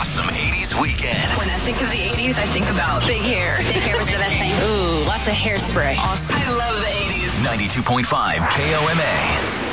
awesome 80s weekend. When I think of the 80s, I think about big hair. Big hair was the best thing. Ooh, lots of hairspray. Awesome. I love the 80s. 92.5 KOMA.